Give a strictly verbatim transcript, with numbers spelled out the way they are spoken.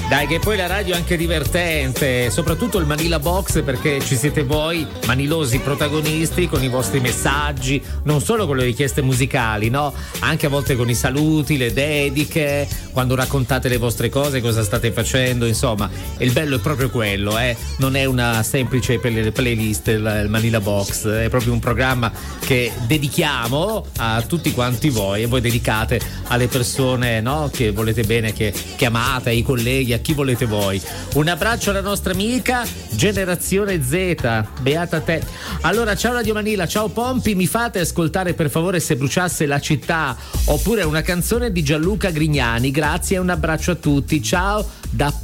Dai, che poi la radio è anche divertente, soprattutto il Manila Box, perché ci siete voi, manilosi protagonisti, con i vostri messaggi, non solo con le richieste musicali, no? Anche a volte con i saluti, le dediche, quando raccontate le vostre cose, cosa state facendo, insomma. E il bello è proprio quello, eh? Non è una semplice play- playlist il, il Manila Box, è proprio un programma che dedichiamo a tutti quanti voi e voi dedicate alle persone, no? Che volete bene, che, che amate, ai colleghi, a chi volete voi. Un abbraccio alla nostra amica Generazione Z, beata te. Allora, ciao Radio Manila, ciao Pompi, mi fate ascoltare per favore Se bruciasse la città, oppure una canzone di Gianluca Grignani. Grazie e un abbraccio a tutti, ciao da